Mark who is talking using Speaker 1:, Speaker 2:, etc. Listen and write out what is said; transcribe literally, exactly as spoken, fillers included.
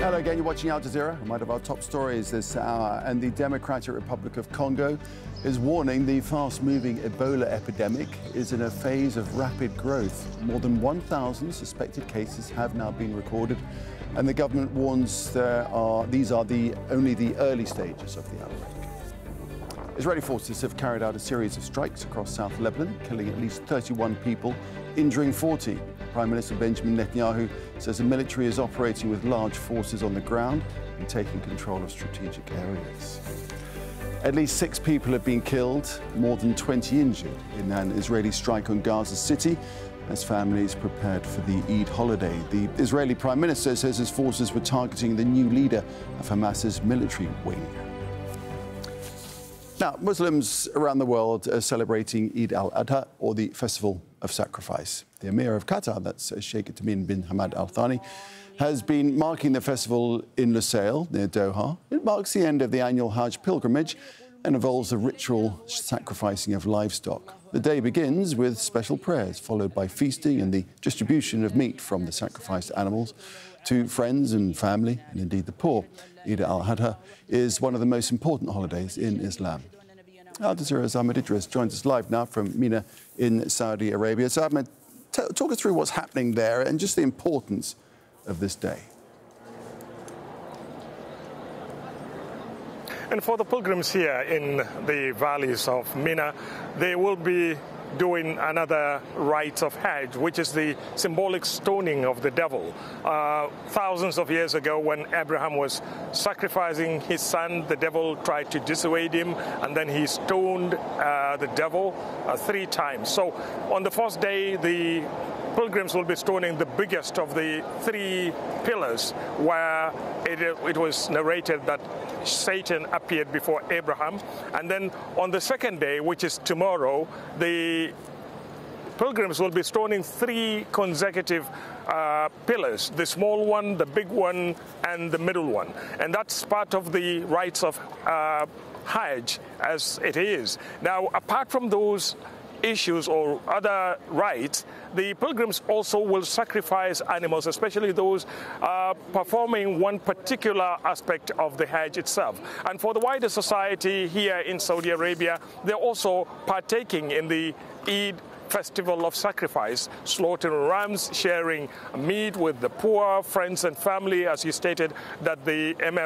Speaker 1: Hello again, you're watching Al Jazeera. One of our top stories this hour, and the Democratic Republic of Congo is warning the fast-moving Ebola epidemic is in a phase of rapid growth. More than one thousand suspected cases have now been recorded, and the government warns there are, these are the, only the early stages of the outbreak. Israeli forces have carried out a series of strikes across South Lebanon, killing at least thirty-one people, injuring forty. Prime Minister Benjamin Netanyahu says the military is operating with large forces on the ground and taking control of strategic areas. At least six people have been killed, more than twenty injured in an Israeli strike on Gaza City as families prepared for the Eid holiday. The Israeli Prime Minister says his forces were targeting the new leader of Hamas's military wing. Now, Muslims around the world are celebrating Eid al-Adha, or the Festival of Sacrifice. The Emir of Qatar, that's Sheikh Tamim bin Hamad Al Thani, has been marking the festival in Lusail, near Doha. It marks the end of the annual Hajj pilgrimage and involves the ritual sacrificing of livestock. The day begins with special prayers, followed by feasting and the distribution of meat from the sacrificed animals to friends and family, and indeed the poor. Eid al-Adha is one of the most important holidays in Islam. Al Jazeera's Ahmed Idris joins us live now from Mina in Saudi Arabia. So Ahmed, talk us through what's happening there and just the importance of this day.
Speaker 2: And for the pilgrims here in the valleys of Mina, they will be doing another rite of Hajj, which is the symbolic stoning of the devil. Uh, thousands of years ago, when Abraham was sacrificing his son, the devil tried to dissuade him, and then he stoned uh, the devil uh, three times. So on the first day, the pilgrims will be stoning the biggest of the three pillars, where it, it was narrated that Satan appeared before Abraham. And then on the second day, which is tomorrow, the pilgrims will be stoning three consecutive uh, pillars, the small one, the big one, and the middle one. And that's part of the rites of uh, Hajj as it is. Now, apart from those issues or other rites, the pilgrims also will sacrifice animals, especially those uh, performing one particular aspect of the Hajj itself. And for the wider society here in Saudi Arabia, they're also partaking in the Eid Festival of Sacrifice, slaughtering rams, sharing meat with the poor, friends and family, as you stated, that the Emir